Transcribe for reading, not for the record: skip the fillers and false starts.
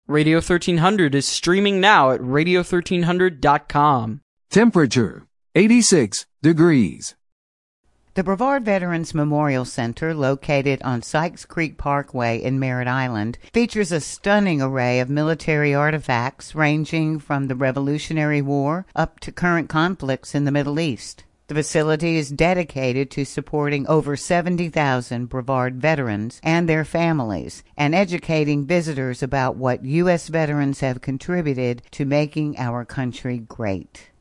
Radio 1300 is streaming now at radio1300.com. Temperature, 86 degrees. The Brevard Veterans Memorial Center, located on Sykes Creek Parkway in Merritt Island, features a stunning array of military artifacts ranging from the Revolutionary War up to current conflicts in the Middle East. The facility is dedicated to supporting over 70,000 Brevard veterans and their families and educating visitors about what U.S. veterans have contributed to making our country great.